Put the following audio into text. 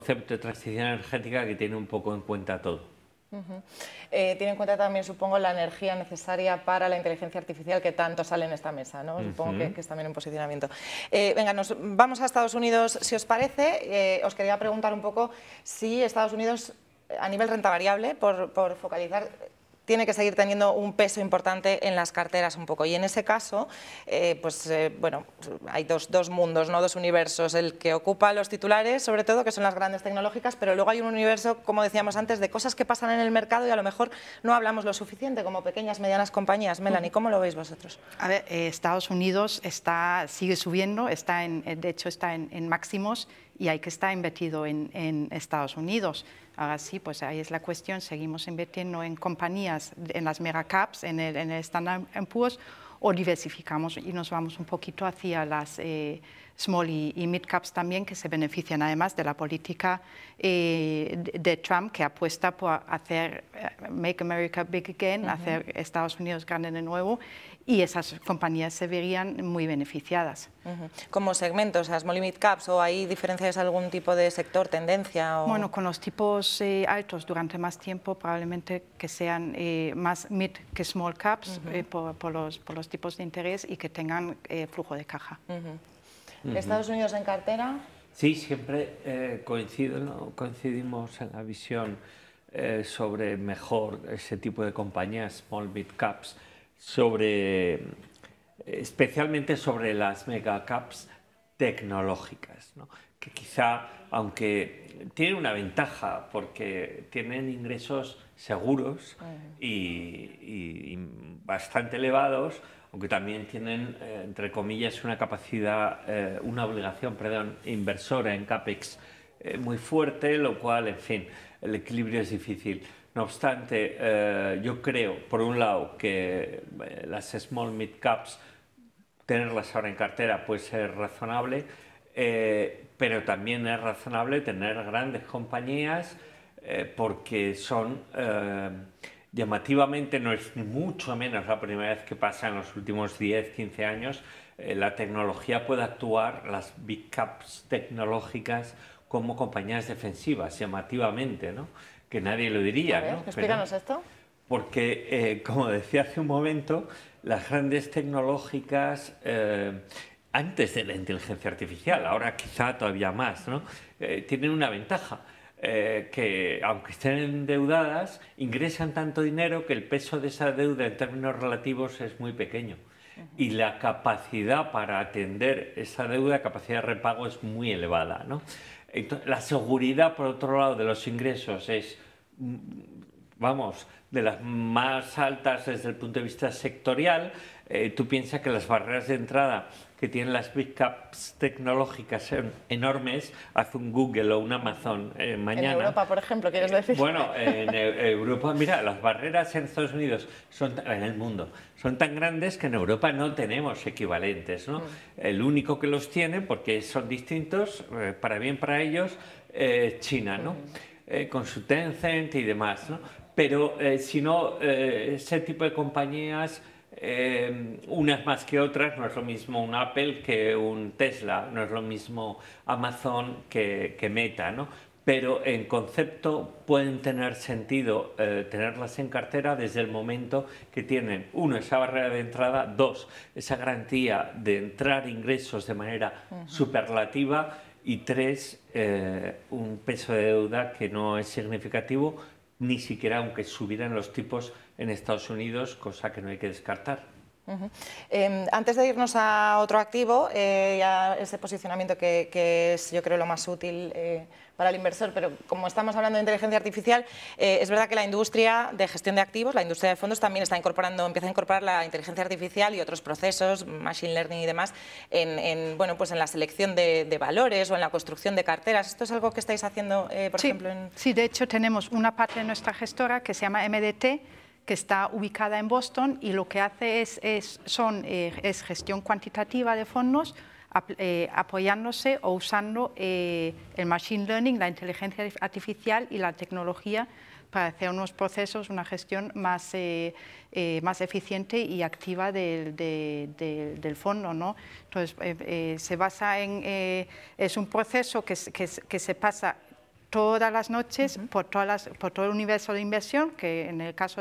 concepto de transición energética que tiene un poco en cuenta todo. Tiene en cuenta también, supongo, la energía necesaria para la inteligencia artificial que tanto sale en esta mesa, ¿no? Supongo que es también un posicionamiento. Venga, nos vamos a Estados Unidos, si os parece. Os quería preguntar un poco si Estados Unidos, a nivel renta variable, por focalizar, tiene que seguir teniendo un peso importante en las carteras un poco. Y en ese caso, bueno, hay dos mundos, ¿no? Dos universos, el que ocupa los titulares, sobre todo, que son las grandes tecnológicas, pero luego hay un universo, como decíamos antes, de cosas que pasan en el mercado y a lo mejor no hablamos lo suficiente, como pequeñas, medianas compañías. Melanie, ¿cómo lo veis vosotros? A ver, Estados Unidos sigue subiendo, de hecho está en máximos y hay que estar invertido en Estados Unidos. Ahora sí, pues ahí es la cuestión, seguimos invirtiendo en compañías, en las mega caps, en el Standard & Poor's, o diversificamos y nos vamos un poquito hacia las small y mid caps también, que se benefician además de la política de Trump, que apuesta por hacer Make America Big Again, hacer Estados Unidos grande de nuevo, y esas compañías se verían muy beneficiadas. ¿Como segmentos, small y mid caps, o hay diferencias en algún tipo de sector, tendencia? Bueno, con los tipos altos durante más tiempo probablemente que sean más mid que small caps por los tipos de interés y que tengan flujo de caja. ¿Estados Unidos en cartera? Sí, siempre coincidimos en la visión sobre mejor ese tipo de compañías, small mid caps, especialmente sobre las mega caps tecnológicas, ¿no? Que quizá, aunque tienen una ventaja porque tienen ingresos seguros y bastante elevados, aunque también tienen, entre comillas, una obligación inversora en CAPEX muy fuerte, lo cual, en fin, el equilibrio es difícil. No obstante, yo creo, por un lado, que las small mid caps, tenerlas ahora en cartera puede ser razonable, pero también es razonable tener grandes compañías porque son llamativamente, no es ni mucho menos la primera vez que pasa en los últimos 10, 15 años, la tecnología puede actuar, las big caps tecnológicas, como compañías defensivas, llamativamente, ¿no? Que nadie lo diría. A ver, ¿no? explícanos esto. Porque, como decía hace un momento, las grandes tecnológicas, antes de la inteligencia artificial, ahora quizá todavía más, ¿no? Tienen una ventaja, que aunque estén endeudadas, ingresan tanto dinero que el peso de esa deuda en términos relativos es muy pequeño. Y la capacidad para atender esa deuda, capacidad de repago, es muy elevada, ¿no? Entonces, la seguridad, por otro lado, de los ingresos es, vamos, de las más altas desde el punto de vista sectorial. Tú piensas que las barreras de entrada que tienen las big caps tecnológicas son enormes. Haz un Google o un Amazon mañana. En Europa, por ejemplo, ¿quieres decir? Bueno, en Europa, mira, las barreras en Estados Unidos, en el mundo, son tan grandes que en Europa no tenemos equivalentes, ¿no? El único que los tiene, porque son distintos, para bien para ellos, China, ¿no? Con su Tencent y demás, ¿no? Pero si no, ese tipo de compañías, unas más que otras, no es lo mismo un Apple que un Tesla, no es lo mismo Amazon que Meta, ¿no? Pero en concepto pueden tener sentido tenerlas en cartera desde el momento que tienen, uno, esa barrera de entrada, dos, esa garantía de entrar ingresos de manera superlativa, y tres, un peso de deuda que no es significativo, ni siquiera aunque subieran los tipos en Estados Unidos, cosa que no hay que descartar. Antes de irnos a otro activo, ya ese posicionamiento que es, yo creo, lo más útil para el inversor, pero como estamos hablando de inteligencia artificial, es verdad que la industria de gestión de activos, la industria de fondos, también empieza a incorporar la inteligencia artificial y otros procesos, machine learning y demás, bueno, pues en la selección de valores o en la construcción de carteras. ¿Esto es algo que estáis haciendo, por ejemplo? Sí, de hecho tenemos una parte de nuestra gestora que se llama MDT, que está ubicada en Boston, y lo que hace es gestión cuantitativa de fondos, apoyándose o usando el machine learning, la inteligencia artificial y la tecnología para hacer unos procesos, una gestión más eficiente y activa del fondo, ¿no? Entonces, se basa es un proceso que se pasa todas las noches por todo el universo de inversión, que en el caso